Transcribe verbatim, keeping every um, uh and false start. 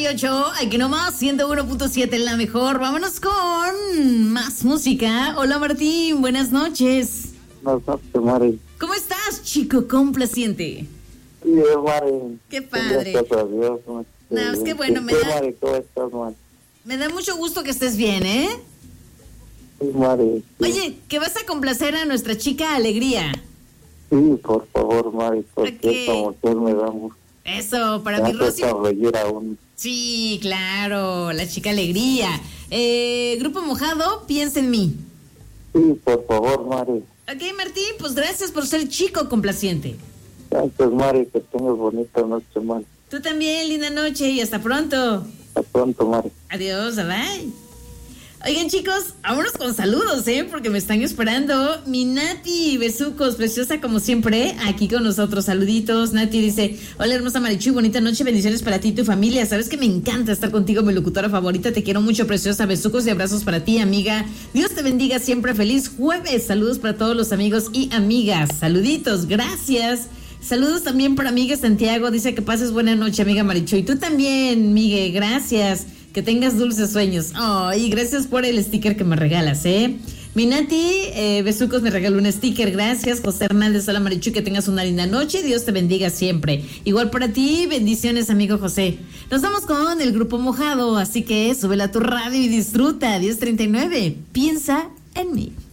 ocho, aquí nomás, ciento uno punto siete, la mejor. Vámonos con más música. Hola Martín, buenas noches. Buenas noches, Mari. ¿Cómo estás, chico complaciente? Bien, Mari. Qué padre. Gracias a Dios, Mari. No, es que bueno, me da, Mari, ¿cómo estás, Mari? me da mucho gusto que estés bien, ¿eh? Sí, Mari. Sí. Oye, que vas a complacer a nuestra chica Alegría. Sí, por favor, Mari, porque ¿Para qué? esta mujer me da mucho. Eso, para Me mi hace Rosy. sonreír aún. Sí, claro, la chica Alegría. Eh, Grupo Mojado, piensa en mí. Sí, por favor, Mari. Ok, Martín, pues gracias por ser chico complaciente. Gracias, Mari, que tengas bonita noche, Mari. Tú también, linda noche y hasta pronto. Hasta pronto, Mari. Adiós, bye. Oigan, chicos, vámonos con saludos, ¿eh? Porque me están esperando. Mi Nati, besucos, preciosa como siempre, aquí con nosotros. Saluditos. Nati dice, hola, hermosa Marichuy, bonita noche, bendiciones para ti y tu familia. Sabes que me encanta estar contigo, mi locutora favorita. Te quiero mucho, preciosa. Besucos y abrazos para ti, amiga. Dios te bendiga siempre. Feliz jueves. Saludos para todos los amigos y amigas. Saluditos, gracias. Saludos también para amiga Santiago. Dice que pases buena noche, amiga Marichuy. Tú también, Migue, gracias. Que tengas dulces sueños. Oh, y gracias por el sticker que me regalas, ¿eh? Mi Nati, eh, besucos, me regaló un sticker. Gracias, José Hernández. Hola, Marichuy, que tengas una linda noche. Dios te bendiga siempre. Igual para ti, bendiciones, amigo José. Nos vamos con el Grupo Mojado, así que súbela a tu radio y disfruta. diez treinta y nueve. Piensa en mí.